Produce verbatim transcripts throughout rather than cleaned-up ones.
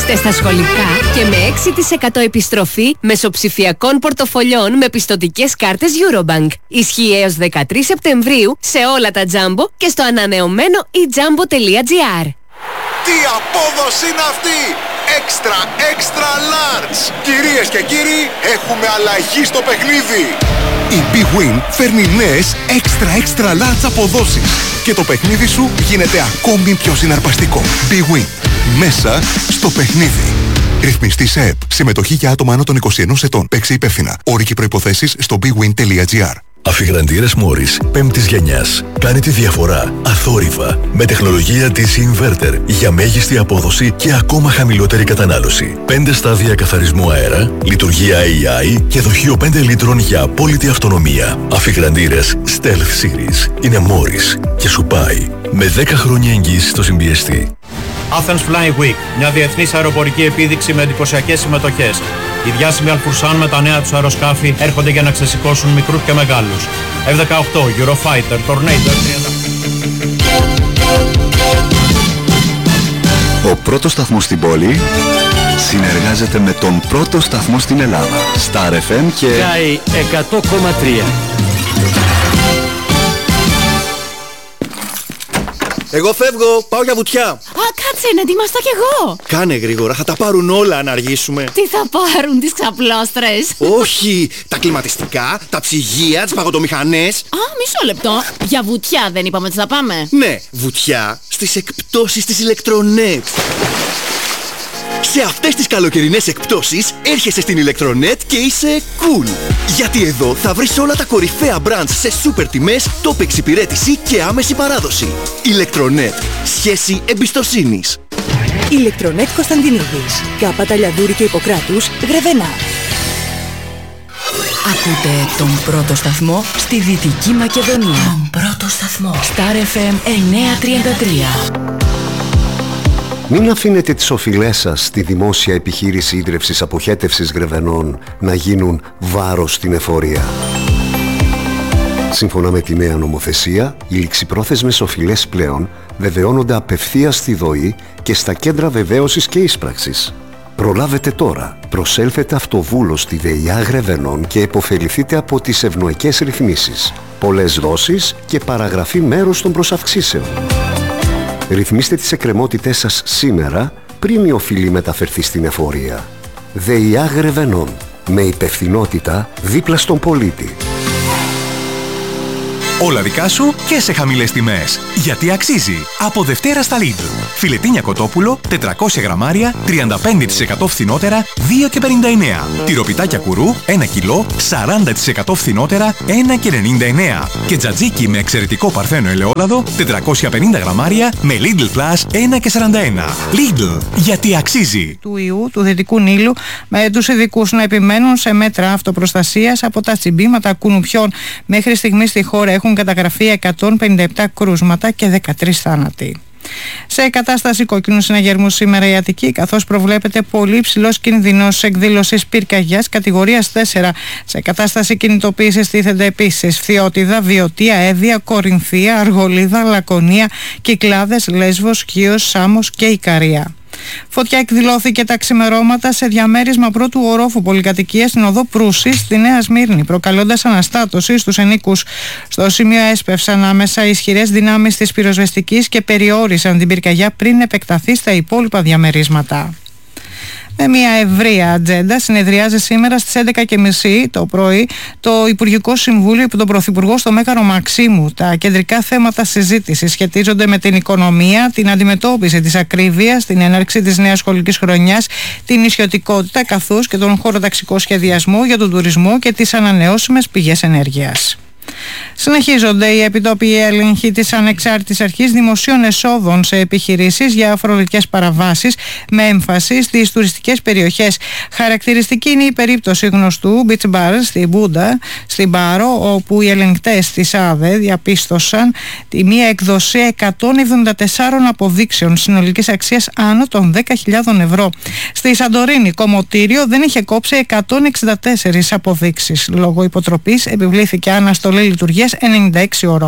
Μπείτε στα σχολικά και με έξι τοις εκατό επιστροφή μεσοψηφιακών πορτοφολιών με πιστωτικές κάρτες Eurobank. Ισχύει έως δεκατρείς Σεπτεμβρίου σε όλα τα Jumbo και στο ανανεωμένο e jumbo τελεία gr. Τι απόδοση είναι αυτή! Έξτρα, έξτρα large! Κυρίες και κύριοι, έχουμε αλλαγή στο παιχνίδι! Η Big Win φέρνει νέες έξτρα, έξτρα large αποδόσεις και το παιχνίδι σου γίνεται ακόμη πιο συναρπαστικό. Big Win. Μέσα στο παιχνίδι. Ρυθμιστή σε ΕΠ. Συμμετοχή για άτομα άνω των είκοσι ενός ετών. Παίξε υπεύθυνα. Όροι και προϋποθέσεις στο big win τελεία gr. Αφιγραντήρες Morris πέμπτης γενιάς. Κάνει τη διαφορά αθόρυβα με τεχνολογία ντι σι Inverter για μέγιστη απόδοση και ακόμα χαμηλότερη κατανάλωση. πέντε στάδια καθαρισμού αέρα, λειτουργία έι άι και δοχείο πέντε λίτρων για απόλυτη αυτονομία. Αφιγραντήρες Stealth Series είναι Morris και σου πάει με δέκα χρόνια εγγύηση στο συμπιεστή. Athens Flying Week, μια διεθνής αεροπορική επίδειξη με εντυπωσιακές συμμετοχές. Οι διάσημοι Αλφουρσάν με τα νέα τους αεροσκάφη έρχονται για να ξεσηκώσουν μικρούς και μεγάλους. εφ δεκαοκτώ, Eurofighter, Tornado. Ο πρώτος σταθμός στην πόλη συνεργάζεται με τον πρώτο σταθμό στην Ελλάδα. Star εφ εμ και Sky εκατό κόμμα τρία. Εγώ φεύγω, πάω για βουτιά. Α, κάτσε, να ετοιμαστώ κι εγώ. Κάνε γρήγορα, θα τα πάρουν όλα αν αργήσουμε. Τι θα πάρουν, τις ξαπλώστρες? Όχι, τα κλιματιστικά, τα ψυγεία, τις παγωτομηχανές. Α, μισό λεπτό. Για βουτιά δεν είπαμε ότι θα πάμε? Ναι, βουτιά στις εκπτώσεις της Ηλεκτρονέτ. Σε αυτές τις καλοκαιρινές εκπτώσεις έρχεσαι στην Ηλεκτρονέτ και είσαι cool. Γιατί εδώ θα βρεις όλα τα κορυφαία brands σε σούπερ τιμές, top εξυπηρέτηση και άμεση παράδοση. Ηλεκτρονέτ. Σχέση εμπιστοσύνης. Ηλεκτρονέτ Κωνσταντινίδης. Κάπα Ταλιαδούρη και Ιπποκράτους, Γρεβενά. Ακούτε τον πρώτο σταθμό στη Δυτική Μακεδονία. Τον πρώτο σταθμό. Star εφ εμ εννιακόσια τριάντα τρία. Μην αφήνετε τις οφειλές σας στη δημόσια επιχείρηση ίδρευσης αποχέτευσης Γρεβενών να γίνουν βάρος στην εφορία. Σύμφωνα με τη νέα νομοθεσία, οι ληξιπρόθεσμες οφειλές πλέον βεβαιώνονται απευθείας στη ΔΟΗ και στα κέντρα βεβαίωσης και ίσπραξης. Προλάβετε τώρα. Προσέλθετε αυτοβούλος στη ΔΕΙΑ Γρεβενών και επωφεληθείτε από τις ευνοϊκές ρυθμίσεις. Πολλές δόσεις και παραγραφή μέρους των προσαυξήσεων. Ρυθμίστε τις εκκρεμότητές σας σήμερα πριν η οφειλή μεταφερθεί στην εφορία. ΔΕΙΑ Γρεβενών. Με υπευθυνότητα δίπλα στον πολίτη. Όλα δικά σου και σε χαμηλές τιμές. Γιατί αξίζει. Από Δευτέρα στα Lidl. Φιλετίνια κοτόπουλο, τετρακόσια γραμμάρια, τριάντα πέντε τοις εκατό φθηνότερα, δύο και πενήντα εννέα. Τυροπιτάκια κουρού, ένα κιλό, σαράντα τοις εκατό φθηνότερα, ένα και ενενήντα εννέα. Και τζατζίκι με εξαιρετικό παρθένο ελαιόλαδο, τετρακόσια πενήντα γραμμάρια, με Lidl Plus, ένα και σαράντα ένα. Lidl. Γιατί αξίζει. Του ιού του Δυτικού Νείλου, με τους ειδικούς να επιμένουν σε μέτρα αυτοπροστασίας από τα τσιμπήματα κουνουπιών. Μέχρι στιγμής στη χώρα έχουν καταγραφεί εκατόν πενήντα επτά κρούσματα και δεκατρείς θάνατοι. Σε κατάσταση κόκκινου συναγερμού σήμερα η Αττική, καθώς προβλέπεται πολύ ψηλός κίνδυνος εκδήλωσης πυρκαγιάς κατηγορίας τέσσερα. Σε κατάσταση κινητοποίησης τίθενται επίσης Φθιώτιδα, Βιωτία, Εύβοια, Κορινθία, Αργολίδα, Λακωνία, Κυκλάδες, Λέσβος, Χίος, Σάμος και Ικαρία. Φωτιά εκδηλώθηκε τα ξημερώματα σε διαμέρισμα πρώτου ορόφου πολυκατοικίας στην οδό Προύση στη Νέα Σμύρνη, προκαλώντας αναστάτωση στους ενίκους. Στο σημείο έσπευσαν άμεσα ισχυρές δυνάμεις της πυροσβεστικής και περιόρισαν την πυρκαγιά πριν επεκταθεί στα υπόλοιπα διαμερίσματα. Με μια ευρεία ατζέντα συνεδριάζει σήμερα στις έντεκα και μισή το πρωί το Υπουργικό Συμβούλιο υπό τον Πρωθυπουργό στο Μέγαρο Μαξίμου. Τα κεντρικά θέματα συζήτησης σχετίζονται με την οικονομία, την αντιμετώπιση της ακρίβειας, την έναρξη της νέας σχολικής χρονιάς, την νησιωτικότητα καθώς και τον χωροταξικό σχεδιασμό για τον τουρισμό και τις ανανεώσιμες πηγές ενέργειας. Συνεχίζονται οι επιτόπιοι έλεγχοι της Ανεξάρτητης Αρχής Δημοσίων Εσόδων σε επιχειρήσεις για φορολογικές παραβάσεις με έμφαση στις τουριστικές περιοχές. Χαρακτηριστική είναι η περίπτωση γνωστού Beach Bar στην Μπούντα, στην Πάρο, όπου οι ελεγκτές της ΑΔΕ διαπίστωσαν τη μία εκδοσία εκατόν εβδομήντα τεσσάρων αποδείξεων συνολικής αξίας άνω των δέκα χιλιάδες ευρώ. Στη Σαντορίνη, κομμωτήριο δεν είχε κόψει εκατόν εξήντα τέσσερις αποδείξεις. Λόγω υποτροπής επιβλήθηκε αναστολή λειτουργίας ενενήντα έξι ωρών.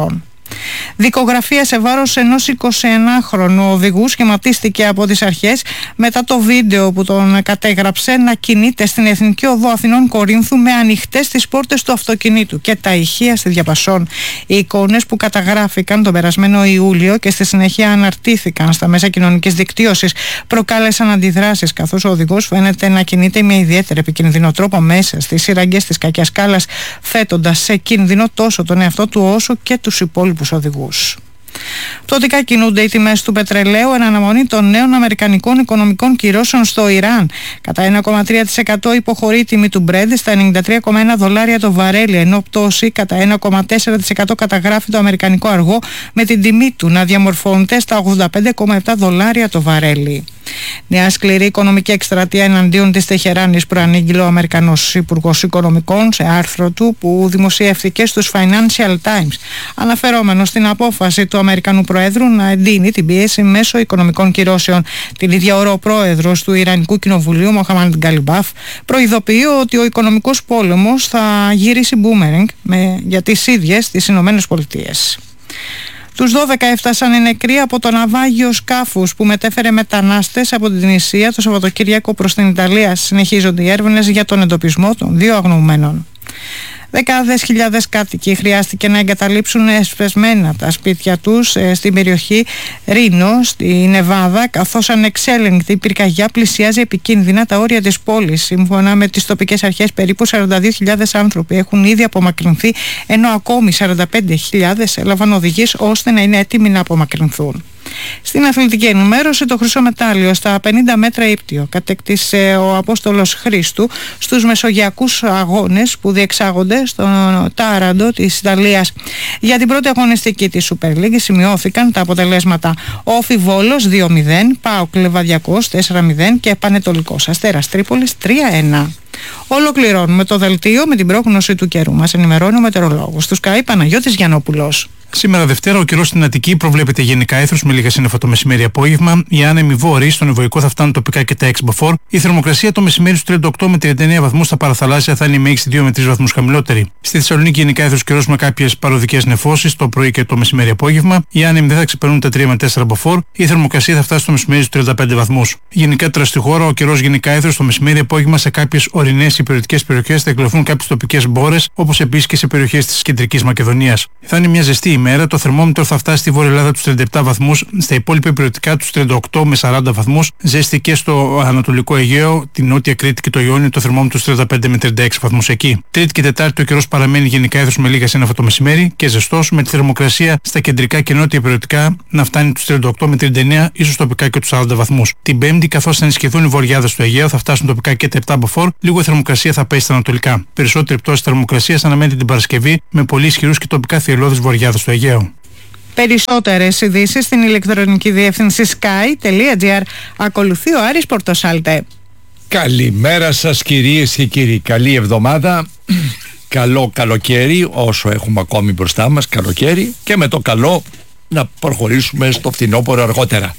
Δικογραφία σε βάρος ενός εικοσιενάχρονου οδηγού σχηματίστηκε από τις αρχές μετά το βίντεο που τον κατέγραψε να κινείται στην Εθνική Οδό Αθηνών Κορίνθου με ανοιχτές τις πόρτες του αυτοκινήτου και τα ηχεία στη διαπασόν. Οι εικόνες που καταγράφηκαν τον περασμένο Ιούλιο και στη συνέχεια αναρτήθηκαν στα μέσα κοινωνικής δικτύωσης προκάλεσαν αντιδράσεις, καθώς ο οδηγός φαίνεται να κινείται με ιδιαίτερα επικίνδυνο τρόπο μέσα στις σύραγγες της κακιάς σκάλας, θέτοντας σε κίνδυνο τόσο τον εαυτό του όσο και τους υπόλοιπους οδηγούς. Πτωτικά κινούνται οι τιμές του πετρελαίου εν αναμονή των νέων αμερικανικών οικονομικών κυρώσεων στο Ιράν. Κατά ένα κόμμα τρία τοις εκατό υποχωρεί η τιμή του Brent στα ενενήντα τρία κόμμα ένα δολάρια το βαρέλι, ενώ πτώση κατά ένα κόμμα τέσσερα τοις εκατό καταγράφει το αμερικανικό αργό, με την τιμή του να διαμορφώνεται στα ογδόντα πέντε κόμμα επτά δολάρια το βαρέλι. Νέα σκληρή οικονομική εκστρατεία εναντίον της Τεχεράνης προανήγγειλε ο Αμερικανός Υπουργός Οικονομικών σε άρθρο του που δημοσιεύθηκε στους Financial Times, αναφερόμενο στην απόφαση του Αμερικανού Προέδρου να εντείνει την πίεση μέσω οικονομικών κυρώσεων. Την ίδια ώρα ο πρόεδρος του Ιρανικού Κοινοβουλίου, Μοχαμάντ Γκαλιμπάφ, προειδοποιεί ότι ο οικονομικός πόλεμος θα γυρίσει μπούμερινγκ για τις ίδιες τις Ηνωμένες Πολιτείες. Τους δώδεκα έφτασαν οι νεκροί από το ναυάγιο σκάφους που μετέφερε μετανάστες από την Τινησία το Σαββατοκύριακο προς την Ιταλία. Συνεχίζονται οι έρευνες για τον εντοπισμό των δύο αγνοωμένων. Δεκάδες χιλιάδες κάτοικοι χρειάστηκε να εγκαταλείψουν εσπεσμένα τα σπίτια τους ε, στην περιοχή Ρίνο, στη Νεβάδα, καθώς ανεξέλεγκτη πυρκαγιά πλησιάζει επικίνδυνα τα όρια της πόλης. Σύμφωνα με τις τοπικές αρχές, περίπου σαράντα δύο χιλιάδες άνθρωποι έχουν ήδη απομακρυνθεί, ενώ ακόμη σαράντα πέντε χιλιάδες έλαβαν οδηγίες ώστε να είναι έτοιμοι να απομακρυνθούν. Στην αθλητική ενημέρωση, το χρυσό μετάλλιο στα πενήντα μέτρα ύπτιο κατέκτησε ο Απόστολος Χρήστου στους μεσογειακούς αγώνες που διεξάγονται στο Τάραντο της Ιταλίας. Για την πρώτη αγωνιστική της Super League σημειώθηκαν τα αποτελέσματα: Όφι Βόλος δύο μηδέν, ΠΑΟΚ Λεβαδιακός τέσσερα μηδέν και Πανετολικός Αστέρας Τρίπολης τρία ένα. Ολοκληρώνουμε το δελτίο με την πρόγνωση του καιρού. Μας ενημερώνει ο μετεωρολόγος του Sky Παναγιώτης Γιαννόπουλος. Σήμερα Δευτέρα, ο καιρός στην Αττική προβλέπεται γενικά έθρος με λίγα σύννεφα το μεσημέρι-απόγευμα. Οι άνεμοι βόρειοι στον Ιβοϊκό θα φτάνουν τοπικά και τα έξι μποφόρ. Η θερμοκρασία το μεσημέρι στους τριάντα οκτώ με τριάντα εννέα βαθμούς, στα παραθαλάσσια θα είναι η μέγιστη δύο με τρεις βαθμούς χαμηλότερη. Στη Θεσσαλονίκη γενικά έθρος καιρός με κάποιες παροδικές νεφώσεις το πρωί και το μεσημέρι-απόγευμα. Οι άνεμοι δεν θα ξεπερνούν τα τρία με τέσσερα μποφόρ. Η θερμοκρασία θα φτάσει στο μεσημέρι στους τριάντα πέντε βαθμούς. Γενικά τώρα στη χώρα, ο καιρός γενικά έθρος το μεσημέρι-απόγευμα σε κάποιες ορεινές υπηρετικές περιοχές θα εκλειφθούν κάποιες τοπικές μπόρες, όπως επίσης και σε περιοχές της Κεντρικής Μακεδονίας. Θα είναι μια ζεστή ημέρα, το θερμόμετρο θα φτάσει στη Βόρεια Ελλάδα τους τριάντα επτά βαθμούς, στα υπόλοιπα υπηρετικά τους τριάντα οκτώ με σαράντα βαθμούς, ζέστη και στο Ανατολικό Αιγαίο, την Νότια Κρήτη και το Ιόνιο, το θερμόμετρο τους τριάντα πέντε με τριάντα έξι βαθμούς εκεί. Τρίτη και Τετάρτη ο καιρός παραμένει γενικά έθρος με λίγα σύννεφα το μεσημέρι και ζεστός, με τη θερμοκρασία στα κεντρικά και νότια υπηρετικά να φτάνει τους τριάντα οκτώ με τριάντα εννέα, ίσως τοπικά και τους σαράντα βαθμούς. Την Πέμπτη, καθώς θα ενισχυθούν οι βορειάδες του Αιγαίου, θα φτάσουν τοπικά και τα επτά μποφόρ, λίγο η θερμοκρασία θα πέσει στα ανατολικά. Περισσότερη πτώση θερμοκρασίας αναμένεται την Παρασκευή, με πολύ ισχυρούς και τοπικά θυελλώδεις βορειάδες του Αιγαίου. Περισσότερες ειδήσεις στην ηλεκτρονική διεύθυνση sky τελεία gr. Ακολουθεί ο Άρης Πορτοσάλτε. Καλημέρα σας κυρίες και κύριοι. Καλή εβδομάδα. Καλό καλοκαίρι, όσο έχουμε ακόμη μπροστά μας καλοκαίρι, και με το καλό να προχωρήσουμε στο φθινόπωρο αργότερα.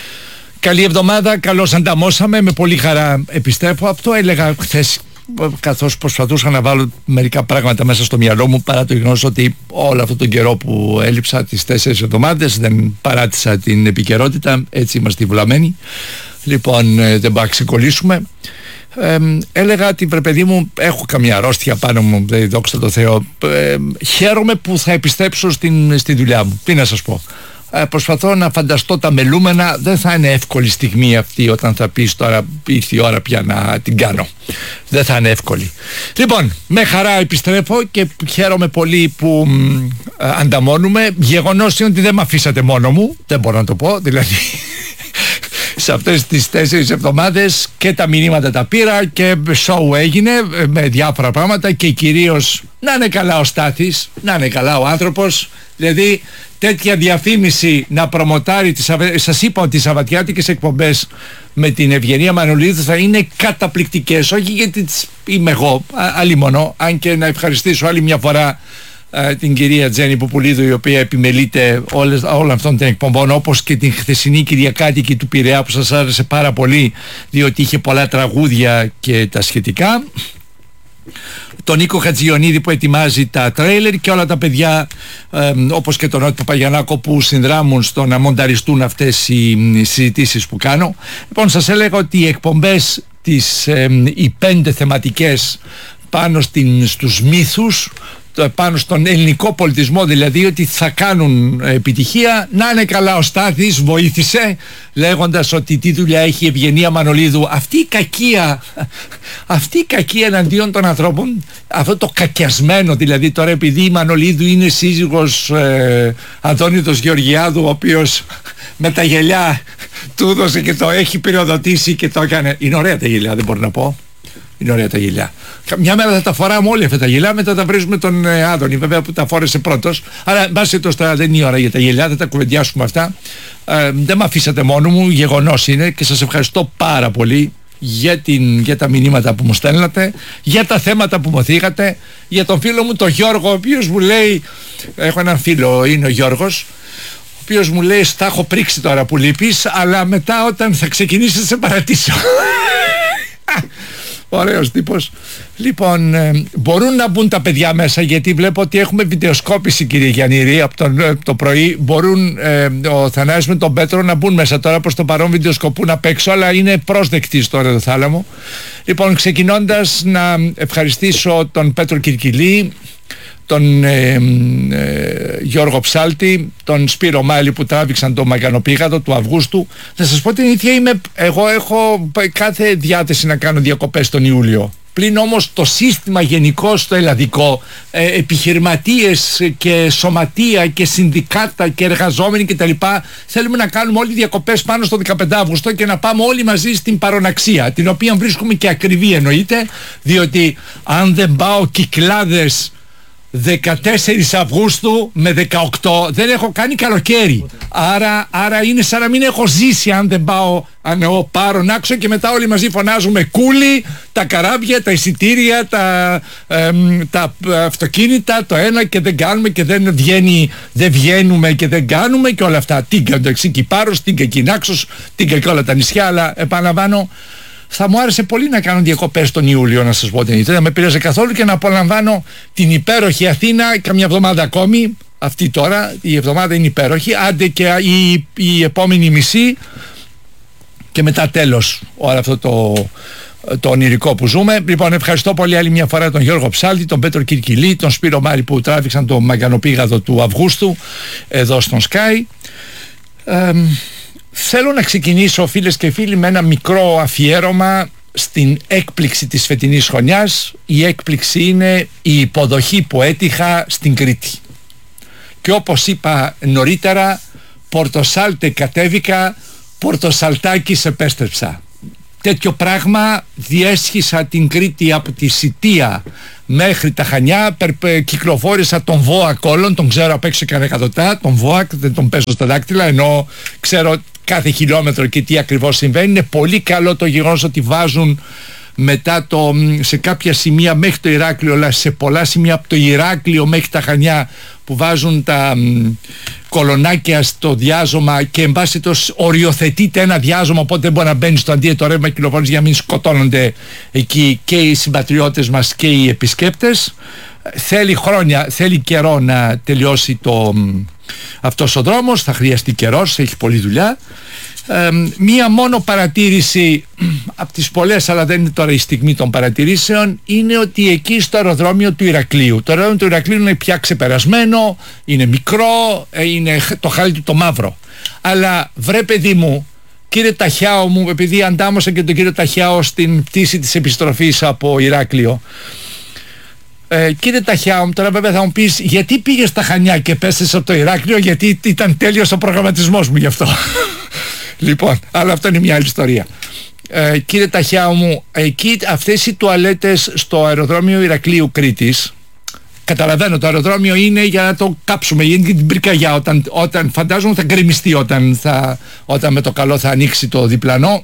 Καλή εβδομάδα, καλώς ανταμώσαμε, με πολύ χαρά επιστρέφω. Αυτό έλεγα χθες, καθώς προσπαθούσα να βάλω μερικά πράγματα μέσα στο μυαλό μου, παρά το γεγονός ότι όλο αυτόν τον καιρό που έλειψα, τις τέσσερις εβδομάδες, δεν παράτησα την επικαιρότητα, έτσι είμαστε βουλαμένοι. Λοιπόν, δεν μπορούμε να ξεκολλήσουμε. Ε, έλεγα ότι, βρε παιδί μου, έχω καμιά αρρώστια πάνω μου, δηλαδή, δόξα τω Θεώ. Ε, χαίρομαι που θα επιστρέψω στην, στη δουλειά μου. Τι να σας πω. Ε, προσπαθώ να φανταστώ τα μελούμενα. Δεν θα είναι εύκολη στιγμή αυτή όταν θα πεις τώρα ήρθε η ώρα πια να την κάνω. Δεν θα είναι εύκολη. Λοιπόν, με χαρά επιστρέφω και χαίρομαι πολύ που ε, ανταμώνουμε. Γεγονός είναι ότι δεν με αφήσατε μόνο μου. Δεν μπορώ να το πω. Δηλαδή σε αυτές τις τέσσερις εβδομάδες και τα μηνύματα τα πήρα και show έγινε με διάφορα πράγματα, και κυρίως να είναι καλά ο Στάθης, να είναι καλά ο άνθρωπος. Δηλαδή τέτοια διαφήμιση να προμοτάρει τις, σας είπα ότι οι σαββατιάτικες εκπομπές με την Ευγενία Μανολίδου θα είναι καταπληκτικές, όχι γιατί τις είμαι εγώ αλίμονο, αν και να ευχαριστήσω άλλη μια φορά Uh, την κυρία Τζέννη Πουπουλίδου, η οποία επιμελείται όλες, όλων αυτών των εκπομπών, όπως και την χθεσινή Κυριακάτικη του Πειραιά που σας άρεσε πάρα πολύ, διότι είχε πολλά τραγούδια και τα σχετικά. τον Νίκο Χατζιονίδη που ετοιμάζει τα τρέιλερ και όλα τα παιδιά ε, όπως και τον Νότι Παπαγιαννάκο που συνδράμουν στο να μονταριστούν αυτές οι συζητήσεις που κάνω. Λοιπόν, σας έλεγα ότι οι εκπομπές τις, ε, οι πέντε θεματικές πάνω στην, στους μύθους, πάνω στον ελληνικό πολιτισμό, δηλαδή ότι θα κάνουν επιτυχία. Να είναι καλά, ο Στάθης βοήθησε λέγοντας ότι τι δουλειά έχει η Ευγενία Μανολίδου. Αυτή η κακία, αυτή η κακία εναντίον των ανθρώπων, αυτό το κακιασμένο, δηλαδή τώρα επειδή η Μανολίδου είναι σύζυγος ε, Αντώνητος Γεωργιάδου, ο οποίος με τα γελιά του έδωσε και το έχει πυροδοτήσει και το έκανε. Είναι ωραία τα γελιά, δεν μπορώ να πω. Είναι ωραία τα γυλιά. Μια μέρα θα τα φοράμε όλοι αυτά τα γυλιά, μετά τα βρίζουμε τον ε, Άδωνη, βέβαια που τα φόρεσε πρώτος. Αλλά μπάσε το τώρα, δεν είναι η ώρα για τα γυλιά, θα τα κουβεντιάσουμε αυτά. Ε, δεν με αφήσατε μόνο μου, γεγονός είναι, και σας ευχαριστώ πάρα πολύ για, την, για τα μηνύματα που μου στέλνατε, για τα θέματα που μου θίγατε, για τον φίλο μου τον Γιώργο, ο οποίος μου λέει, έχω έναν φίλο, είναι ο Γιώργος, ο οποίος μου λέει, στα έχω πρίξει τώρα που λείπεις, αλλά μετά όταν θα ξεκινήσεις σε παρατήσω. Ωραίος τύπος. Λοιπόν, ε, μπορούν να μπουν τα παιδιά μέσα, γιατί βλέπω ότι έχουμε βιντεοσκόπηση, κύριε Γιαννήρη, από τον, ε, το πρωί. Μπορούν ε, ο Θανάσης με τον Πέτρο να μπουν μέσα. Τώρα προς το παρόν βιντεοσκοπούν απ' έξω, αλλά είναι πρόσδεκτοι στο Ρέδο Θάλαμο. Λοιπόν, ξεκινώντας να ευχαριστήσω τον Πέτρο Κυρκυλή, τον ε, ε, Γιώργο Ψάλτη, τον Σπύρο Μάλη που τράβηξαν το Μαγκανοπήγαδο του Αυγούστου. Να σας πω την ίδια, είμαι, εγώ έχω κάθε διάθεση να κάνω διακοπές τον Ιούλιο. Πλην όμως το σύστημα γενικό στο ελλαδικό, ε, επιχειρηματίες και σωματεία και συνδικάτα και εργαζόμενοι κτλ. Θέλουμε να κάνουμε όλοι διακοπές πάνω στο δεκαπέντε Αυγούστου και να πάμε όλοι μαζί στην παροναξία, την οποία βρίσκουμε και ακριβή εννοείται, διότι αν δεν πάω Κυκλάδες δεκατέσσερις Αυγούστου με δεκαοκτώ δεν έχω κάνει καλοκαίρι, άρα, άρα είναι σαν να μην έχω ζήσει αν δεν πάω, αν εγώ πάρω να άξω και μετά όλοι μαζί φωνάζουμε κούλι, τα καράβια, τα εισιτήρια, τα, ε, τα αυτοκίνητα, το ένα, και δεν κάνουμε και δεν βγαίνει, δεν βγαίνουμε και δεν κάνουμε και όλα αυτά. Τίγκα εντάξει Κυπάρος, τίγκα Κινάξος, τίγκα και όλα τα νησιά, αλλά επαναλαμβάνω, θα μου άρεσε πολύ να κάνω διακοπές τον Ιούλιο, να σας πω την idea, δεν με πειράζει καθόλου, και να απολαμβάνω την υπέροχη Αθήνα καμιά εβδομάδα ακόμη. Αυτή τώρα, η εβδομάδα είναι υπέροχη, άντε και η, η επόμενη μισή και μετά τέλος όλο αυτό το, το ονειρικό που ζούμε. Λοιπόν, ευχαριστώ πολύ άλλη μια φορά τον Γιώργο Ψάλτη, τον Πέτρο Κυρκυλή, τον Σπύρο Μάρη που τράβηξαν το Μαγκανοπήγαδο του Αυγούστου εδώ στον Sky. Ε, Θέλω να ξεκινήσω, φίλες και φίλοι, με ένα μικρό αφιέρωμα στην έκπληξη της φετινής χρονιάς. Η έκπληξη είναι η υποδοχή που έτυχα στην Κρήτη. Και όπως είπα νωρίτερα, Πορτοσάλτε κατέβηκα, Πορτοσαλτάκης επέστρεψα. Τέτοιο πράγμα διέσχισα την Κρήτη από τη Σιτία μέχρι τα Χανιά, περ, κυκλοφόρησα τον Βόα Κόλλον, τον ξέρω απ' έξω και ανεκατοτά, τον Βόα, δεν τον παίζω στα δάκτυλα, ενώ ξέρω κάθε χιλιόμετρο και τι ακριβώς συμβαίνει. Είναι πολύ καλό το γεγονός ότι βάζουν μετά το, σε κάποια σημεία μέχρι το Ηράκλειο, αλλά σε πολλά σημεία από το Ηράκλειο μέχρι τα Χανιά, που βάζουν τα μ, κολονάκια στο διάζωμα και εν πάση τόσο οριοθετείται ένα διάζωμα, οπότε δεν μπορεί να μπαίνει στο αντίθετο ρεύμα κυκλοφορίας για να μην σκοτώνονται εκεί και οι συμπατριώτες μας και οι επισκέπτες. Θέλει χρόνια, θέλει καιρό να τελειώσει το, αυτός ο δρόμος, θα χρειαστεί καιρός, έχει πολλή δουλειά. Ε, μία μόνο παρατήρηση από τις πολλές, αλλά δεν είναι τώρα η στιγμή των παρατηρήσεων, είναι ότι εκεί στο αεροδρόμιο του Ηρακλείου, το αεροδρόμιο του Ηρακλείου είναι πια ξεπερασμένο, είναι μικρό, είναι το χάλι του το μαύρο, αλλά βρε παιδί μου, κύριε Ταχιάο μου, επειδή αντάμωσα και τον κύριο Ταχιάο στην πτήση της επιστροφής από Ηράκλειο, Ε, κύριε Ταχιάου μου, τώρα βέβαια θα μου πεις γιατί πήγες στα Χανιά και πέσες από το Ηράκλειο, γιατί ήταν τέλειος ο προγραμματισμός μου γι' αυτό. Λοιπόν, αλλά αυτό είναι μια άλλη ιστορία. Ε, κύριε Ταχιάου μου, εκεί αυτές οι τουαλέτες στο αεροδρόμιο Ηρακλείου Κρήτης, καταλαβαίνω το αεροδρόμιο είναι για να το κάψουμε, είναι για την πυρκαγιά, όταν, όταν φαντάζομαι θα γκρεμιστεί όταν, θα, όταν με το καλό θα ανοίξει το διπλανό.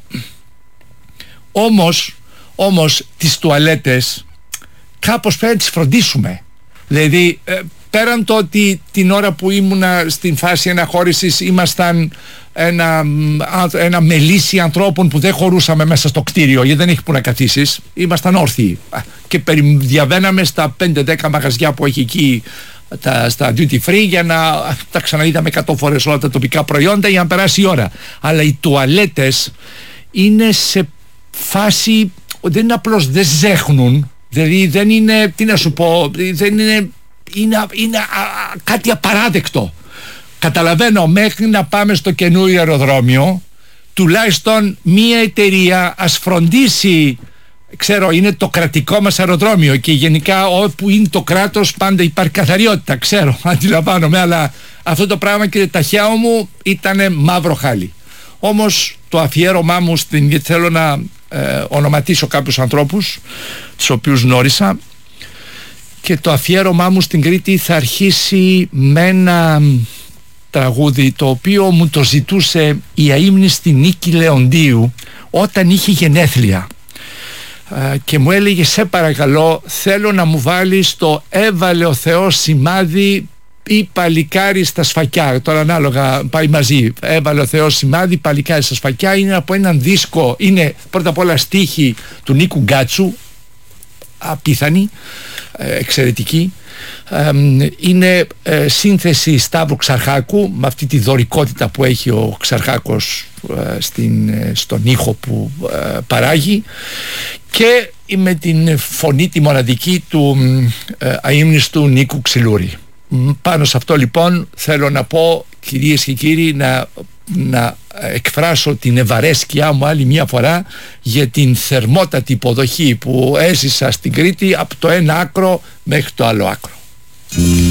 Όμως, όμως τις τουαλέτες κάπως πρέπει να τις φροντίσουμε. Δηλαδή ε, πέραν το ότι την ώρα που ήμουνα στην φάση αναχώρησης ήμασταν ένα, ένα μελίσι ανθρώπων που δεν χωρούσαμε μέσα στο κτίριο γιατί δεν έχει που να καθίσεις. Ήμασταν όρθιοι και διαβαίναμε στα πέντε δέκα μαγαζιά που έχει εκεί τα, στα duty free για να τα ξαναείδαμε εκατό φορές όλα τα τοπικά προϊόντα για να περάσει η ώρα. Αλλά οι τουαλέτες είναι σε φάση, δεν είναι απλώς δεν ζέχνουν, δηλαδή δεν είναι, τι να σου πω, δεν είναι, είναι, είναι α, α, κάτι απαράδεκτο. Καταλαβαίνω, μέχρι να πάμε στο καινούριο αεροδρόμιο τουλάχιστον μία εταιρεία ας φροντίσει, ξέρω, είναι το κρατικό μας αεροδρόμιο και γενικά όπου είναι το κράτος πάντα υπάρχει καθαριότητα, ξέρω, αντιλαμβάνομαι, αλλά αυτό το πράγμα, κύριε Ταχιάου μου, ήταν μαύρο χάλι. Όμως το αφιέρωμά μου στην, γιατί θέλω να ε, ονοματίσω κάποιους ανθρώπους τους οποίους γνώρισα, και το αφιέρωμά μου στην Κρήτη θα αρχίσει με ένα τραγούδι το οποίο μου το ζητούσε η αείμνηστη Νίκη Λεοντίου όταν είχε γενέθλια ε, και μου έλεγε, σε παρακαλώ, θέλω να μου βάλεις το «Έβαλε ο Θεός σημάδι ή παλικάρι στα σφακιά». Τώρα ανάλογα πάει μαζί. «Έβαλε ο Θεός σημάδι, παλικάρι στα σφακιά» είναι από έναν δίσκο, είναι πρώτα απ' όλα στίχη του Νίκου Γκάτσου, απίθανη, εξαιρετική. Είναι σύνθεση Σταύρου Ξαρχάκου με αυτή τη δωρικότητα που έχει ο Ξαρχάκος στην, στον ήχο που παράγει, και με την φωνή τη μοναδική του αείμνηστου Νίκου Ξυλούρη. Πάνω σε αυτό λοιπόν θέλω να πω, κυρίες και κύριοι, να, να εκφράσω την ευαρέσκειά μου άλλη μια φορά για την θερμότατη υποδοχή που έζησα στην Κρήτη από το ένα άκρο μέχρι το άλλο άκρο.